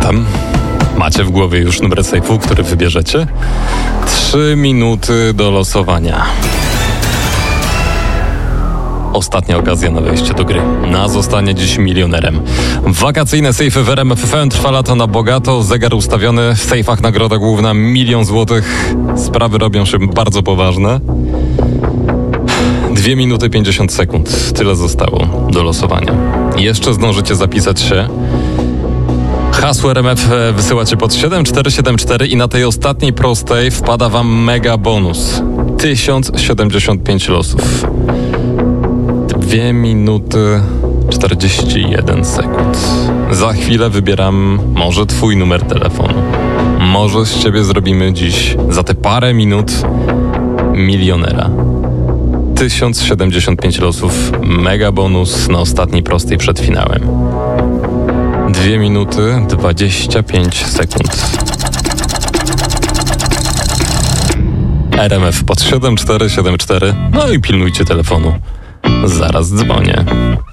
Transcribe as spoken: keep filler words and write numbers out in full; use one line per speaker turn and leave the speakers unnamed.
tam? Macie w głowie już numer sejfu, który wybierzecie? Trzy minuty do losowania. Ostatnia okazja na wejście do gry. Na zostanie dziś milionerem. Wakacyjne sejfy w R M F F M. Trwa lato na bogato. Zegar ustawiony. W sejfach nagroda główna milion złotych. Sprawy robią się bardzo poważne. Dwie minuty pięćdziesiąt sekund. Tyle zostało do losowania. Jeszcze zdążycie zapisać się. Hasło R M F wysyłacie pod siedem cztery siedem cztery i na tej ostatniej prostej wpada wam mega bonus. tysiąc siedemdziesiąt pięć losów. Dwie minuty czterdzieści jeden sekund. Za chwilę wybieram może twój numer telefonu. Może z ciebie zrobimy dziś za te parę minut milionera. tysiąc siedemdziesiąt pięć losów. Mega bonus na ostatniej prostej przed finałem. Dwie minuty dwadzieścia pięć sekund. R M F pod siedem cztery siedem cztery. No i pilnujcie telefonu. Zaraz dzwonię.